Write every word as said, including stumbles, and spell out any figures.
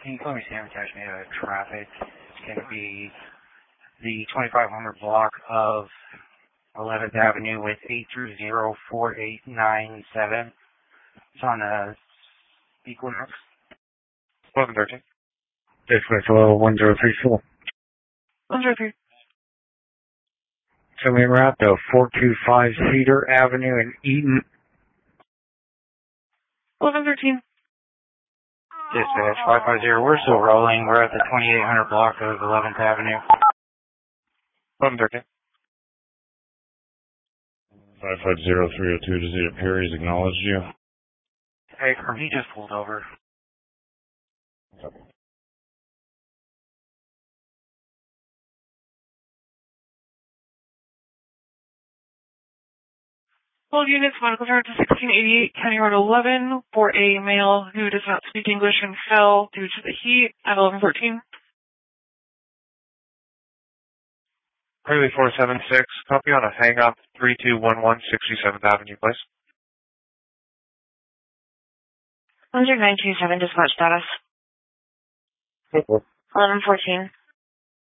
Can you call me Sam attachment of traffic? It's going to be the twenty-five hundred block of eleventh Avenue with eight three zero four eight nine seven. It's on the Equinox. eleven thirteen. Dispatch level one zero three four. one zero three. Tell me route to four two five Cedar Avenue in Eden. eleven thirteen. Dispatch five five zero. We're still rolling. We're at the twenty-eight hundred block of eleventh Avenue. eleven thirteen. five five zero three oh two to Zeta Perry's acknowledged you. Hey, Herm, he just pulled over. All units, medical charge to sixteen eighty-eight, County Road eleven, for a male who does not speak English and fell due to the heat at eleven thirteen. Harley four seven six, copy on a hang up, three two one one sixty-seventh Avenue, please. one zero nine two seven, dispatch status. eleven fourteen.